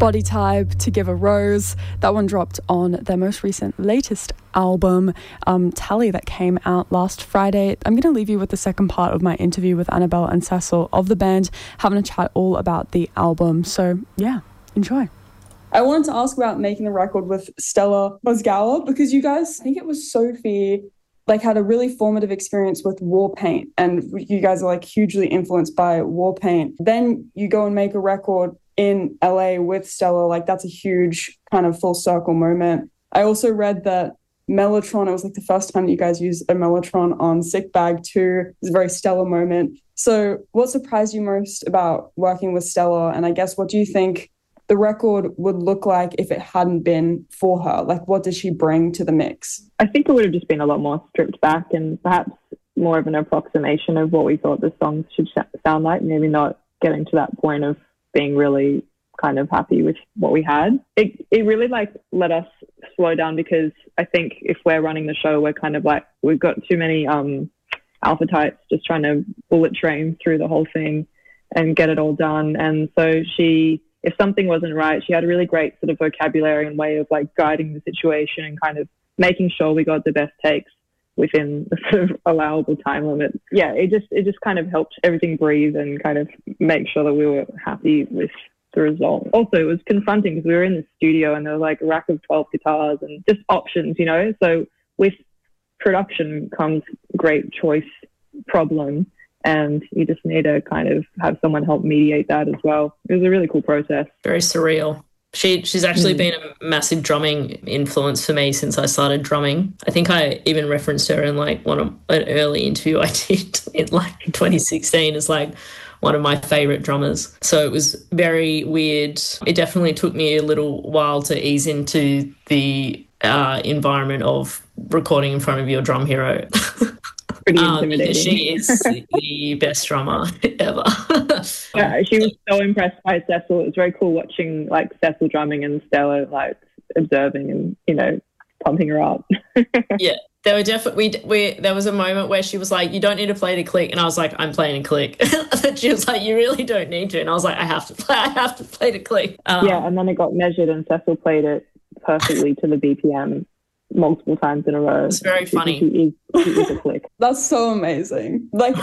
Body Type, To Give a Rose. That one dropped on their most latest album, Tally, that came out last Friday. I'm going to leave you with the second part of my interview with Annabelle and Cecil of the band, having a chat all about the album. So yeah, enjoy. I wanted to ask about making the record with Stella Mozgawa, because you guys, I think it was Sophie, like had a really formative experience with Warpaint, and you guys are like hugely influenced by Warpaint. Then you go and make a record in LA with Stella, like that's a huge kind of full circle moment. I also read that Mellotron, it was like the first time that you guys used a Mellotron on Sick Bag 2. It was a very Stella moment. So what surprised you most about working with Stella? And I guess, what do you think the record would look like if it hadn't been for her? Like, what does she bring to the mix? I think it would have just been a lot more stripped back and perhaps more of an approximation of what we thought the songs should sound like, maybe not getting to that point of being really kind of happy with what we had. It really like let us slow down, because I think if we're running the show, we're kind of like, we've got too many alpha types just trying to bullet train through the whole thing and get it all done. And so if something wasn't right, she had a really great sort of vocabulary and way of like guiding the situation and kind of making sure we got the best takes within the sort of allowable time limit. Yeah, it just kind of helped everything breathe and kind of make sure that we were happy with the result. Also, it was confronting because we were in the studio and there was like a rack of 12 guitars and just options, you know? So with production comes great choice problem, and you just need to kind of have someone help mediate that as well. It was a really cool process. Very surreal. She's actually been a massive drumming influence for me since I started drumming. I think I even referenced her in like an early interview I did in like 2016 as like one of my favorite drummers. So it was very weird. It definitely took me a little while to ease into the environment of recording in front of your drum hero. Pretty intimidating. She is the best drummer ever. Yeah, she was so impressed by Cecil. It was very cool watching like Cecil drumming and Stella like observing and, you know, pumping her up. Yeah, there were definitely there was a moment where she was like, "You don't need to play the click," and I was like, "I'm playing a click." And she was like, "You really don't need to," and I was like, I have to play the click. Yeah, and then it got measured, and Cecil played it perfectly to the BPM multiple times in a row. It's very funny. He is a click. That's so amazing. Like,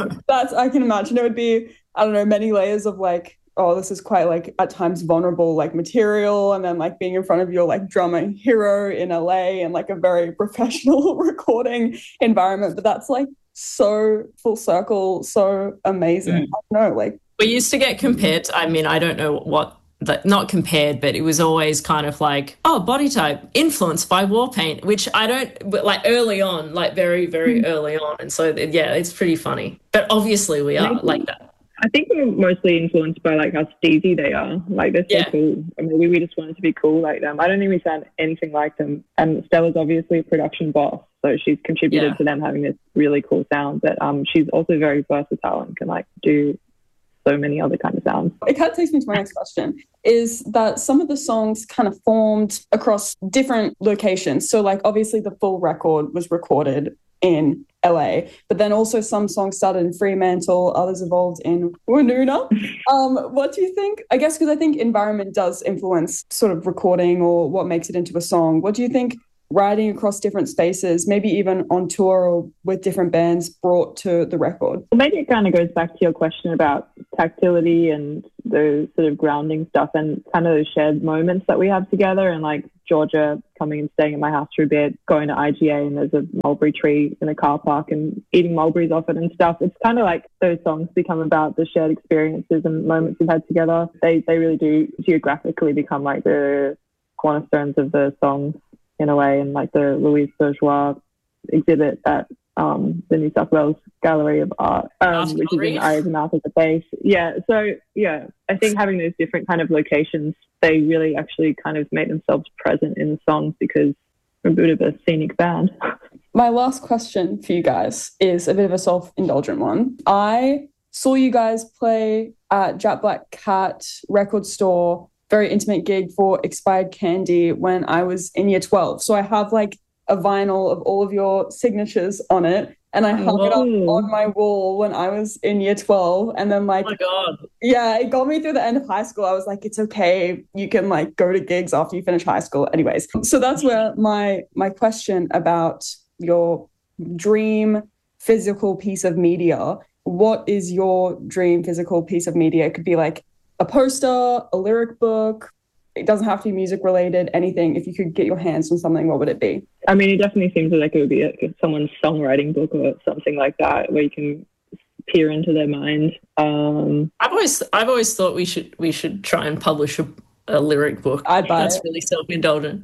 I can imagine it would be, I don't know, many layers of like, oh, this is quite like at times vulnerable like material, and then like being in front of your like drummer hero in LA and like a very professional recording environment. But that's like so full circle, so amazing. I don't know, like, we used to get compared to, I mean, I don't know what, not compared, but it was always kind of like, oh, Body Type influenced by Warpaint, which I don't, like early on, like very, very early on. And so, yeah, it's pretty funny. But obviously we are like that. I think we're mostly influenced by like how steezy they are. Like, they're so cool. I mean, we just wanted to be cool like them. I don't think we sound anything like them. And Stella's obviously a production boss, so she's contributed to them having this really cool sound. But she's also very versatile and can like do so many other kind of sounds. It kind of takes me to my next question, is that some of the songs kind of formed across different locations. So like obviously the full record was recorded in LA, but then also some songs started in Fremantle, others evolved in Woonona. What do you think? I guess because I think environment does influence sort of recording or what makes it into a song. What do you think writing across different spaces, maybe even on tour or with different bands, brought to the record? Well, maybe it kind of goes back to your question about tactility and the sort of grounding stuff and kind of those shared moments that we have together, and like Georgia coming and staying at my house for a bit, going to IGA and there's a mulberry tree in a car park and eating mulberries off it and stuff. It's kind of like those songs become about the shared experiences and moments we've had together. They really do geographically become like the cornerstones of the songs in a way, and like the Louise Bourgeois exhibit at the New South Wales Gallery of Art, which is in Eyes and Mouth at the base. Yeah, so yeah, I think having those different kind of locations, they really actually kind of make themselves present in the songs because we're a bit of a scenic band. My last question for you guys is a bit of a self-indulgent one. I saw you guys play at Jack Black Cat record store, very intimate gig for Expired Candy when I was in year 12. So I have like a vinyl of all of your signatures on it. and I hung it up on my wall when I was in year 12. And then like, oh my God. Yeah, it got me through the end of high school. I was like, it's okay. You can like go to gigs after you finish high school. Anyways, so that's where my question about your dream physical piece of media. What is your dream physical piece of media? It could be like a poster, a lyric book. It doesn't have to be music related, anything. If you could get your hands on something, what would it be? I mean, it definitely seems like it would be someone's songwriting book or something like that, where you can peer into their mind. I've always thought we should try and publish a lyric book. I'd buy That's really self-indulgent.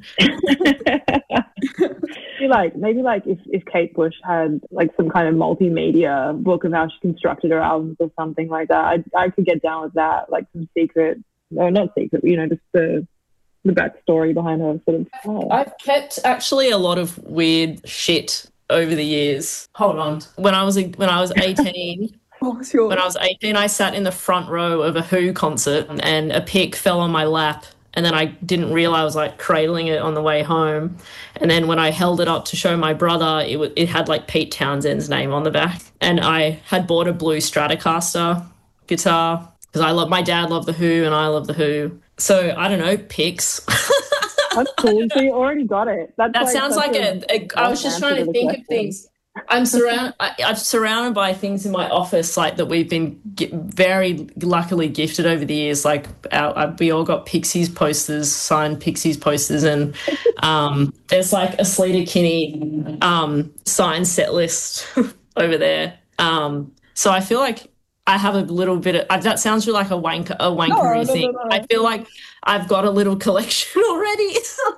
Maybe if Kate Bush had like some kind of multimedia book of how she constructed her albums or something like that, I could get down with that. Like some secret, or not secret, just the backstory behind her sort of. Oh. I've kept actually a lot of weird shit over the years. Hold on. When I was 18, when I was 18, I sat in the front row of a Who concert and a pic fell on my lap. And then I didn't realize I was like cradling it on the way home. And then when I held it up to show my brother, it had like Pete Townshend's name on the back. And I had bought a blue Stratocaster guitar because my dad loved the Who and I love the Who. So I don't know, pics. That's cool. So you already got it. That sounds like I was just trying to think of things. I'm surrounded by things in my office like that we've been very luckily gifted over the years. Like we all got Pixies posters, signed Pixies posters, and there's like a Sleater Kinney signed set list over there. So I feel like I have a little bit of that. Sounds like a wankery thing. No. I feel like I've got a little collection already.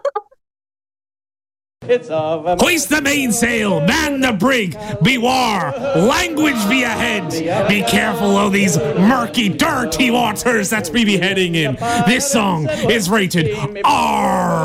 Hoist the mainsail, man the brig, beware, language be ahead. Be careful of these murky, dirty waters that's we be heading in. This song is rated R.